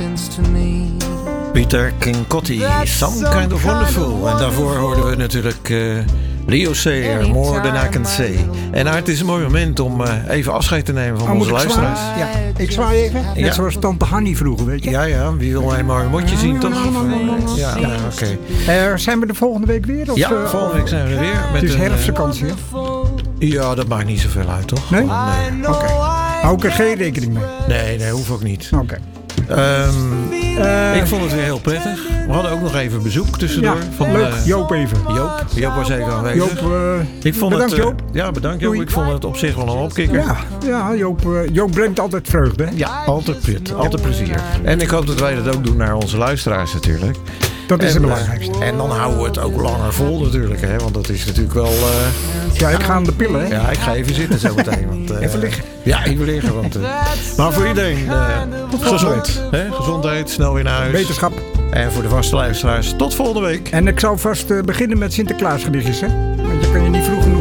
Peter Kinkotti, Some Kind of Wonderful. En daarvoor hoorden we natuurlijk Leo Sayer, More Than I Can Say. En het is een mooi moment om even afscheid te nemen van onze luisteraars. Ja, ik zwaai even. Net zoals tante Hanny vroeger, weet je. Ja, wie wil een mooi motje zien, toch? Ja, oké. Zijn we de volgende week weer? Of, ja, volgende week zijn we er weer. Met het is herfstvakantie, hè? Ja, dat maakt niet zoveel uit, toch? Nee? Oké. Hou ik er geen rekening mee? Nee, hoeft ook niet. Oké. Ik vond het weer heel prettig. We hadden ook nog even bezoek tussendoor. Ja, leuk. Joop even. Joop was even aanwezig. Bedankt Joop. Ja, bedankt Joop. Ik vond het op zich wel een opkikker. Ja, Joop brengt altijd vreugde. Hè? Ja, altijd plezier. En ik hoop dat wij dat ook doen naar onze luisteraars natuurlijk. Dat is het belangrijkste. En dan houden we het ook langer vol natuurlijk. Hè? Want dat is natuurlijk wel... Ja, ik ga aan de pillen. Hè? Ja, ik ga even zitten zo meteen. Want, even liggen. Ja, even liggen. Want, maar voor iedereen gezond. Hè? Gezondheid, snel weer naar huis. Wetenschap. En voor de vaste luisteraars, tot volgende week. En ik zou vast beginnen met Sinterklaasgedichtjes. Hè? Want je kan je niet vroeg